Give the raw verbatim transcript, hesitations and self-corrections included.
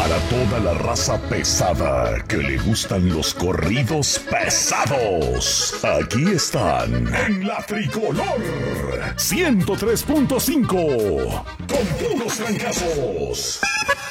Para toda la raza pesada que le gustan los corridos pesados, aquí están en la Tricolor ciento tres punto cinco con puros trancazos.